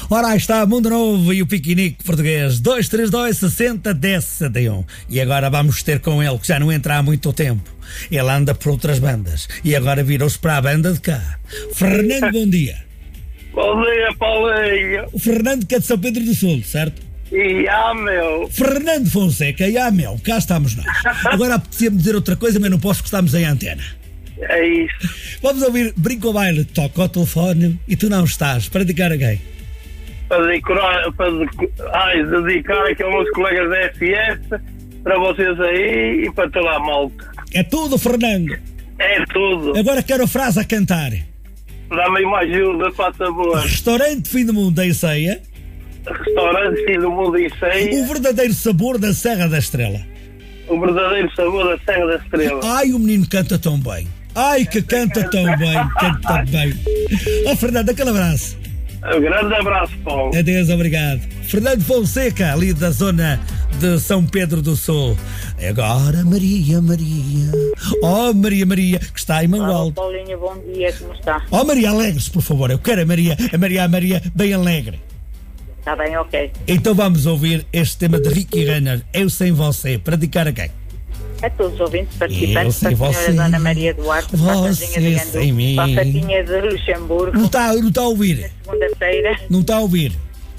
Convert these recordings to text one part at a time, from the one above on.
Ora, aí está Mundo Novo e o piquenique português 232-60-10-61. E agora vamos ter com ele, que já não entra há muito tempo. Ele anda por outras bandas e agora virou-se para a banda de cá. Fernando, bom dia. Bom dia, Paulinho. O Fernando, que é de São Pedro do Sul, certo? E meu. Fernando Fonseca, e meu, cá estamos nós. Agora apetecia-me dizer outra coisa, mas não posso, que estamos em antena. É isso. Vamos ouvir Brinco ao Baile, toca ao telefone e tu não estás. Para dedicar a quem? Para dedicar aqui aos meus colegas da FS, para vocês aí e para toda a malta. É tudo, Fernando. É tudo. Agora quero a frase a cantar. Dá-me uma ajuda, faz favor. Restaurante Fim do Mundo em Ceia. Restaurante Fim do Mundo em Ceia. O verdadeiro sabor da Serra da Estrela. O verdadeiro sabor da Serra da Estrela. Ai, o menino canta tão bem. Ai, que canta tão bem, canta bem. Oh, Fernando, aquele abraço. Um grande abraço, Paulo. Adeus, obrigado. Fernando Fonseca, ali da zona de São Pedro do Sul. Agora, Maria, Maria. Oh, Maria, Maria, que está em Mangualde. Paulinho, bom dia, como está? Oh, Maria, alegre-se, por favor. Eu quero a Maria, bem alegre. Está bem, ok. Então vamos ouvir este tema de Ricky Renner, Eu Sem Você, para dedicar a quem? A todos os ouvintes participantes, Eu para a sei senhora você. Dona Maria Duarte, para a Casinha de Você sem mim. Gandu, para a Fatinha de Luxemburgo, Não está a ouvir. segunda-feira, Não está a ouvir.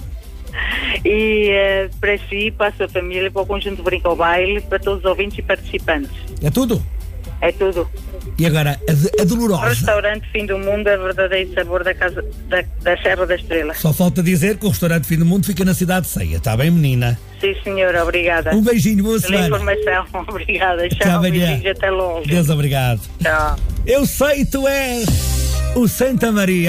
e para si, para a sua família, para o conjunto Brinco ao Baile, para todos os ouvintes e participantes. É tudo? É tudo. E agora, a dolorosa. Restaurante Fim do Mundo, é verdadeiro sabor da casa da Serra da Estrela. Só falta dizer que o restaurante Fim do Mundo fica na cidade de Ceia. Está bem, menina? Sim, senhora, obrigada. Um beijinho, boa Pela semana. informação, obrigada. Até Tchau, amanhã. beijinhos, até logo. Deus, obrigado. Tchau. Eu sei, tu és o Santa Maria.